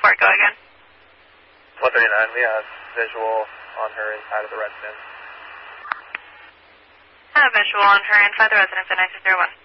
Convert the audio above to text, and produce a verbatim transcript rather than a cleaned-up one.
report. Go again. one thirty-nine, we have visual on her inside of the residence. I have visual on her inside the residence at nine six zero one.